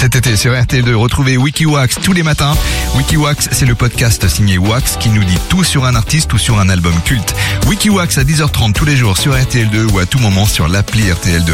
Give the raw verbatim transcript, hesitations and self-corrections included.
cet été sur R T L deux. Retrouvez WikiWax tous les matins. WikiWax, c'est le podcast signé Wax qui nous dit tout sur un artiste ou sur un album culte. WikiWax à dix heures trente tous les jours sur R T L deux ou à tout moment sur l'appli R T L deux.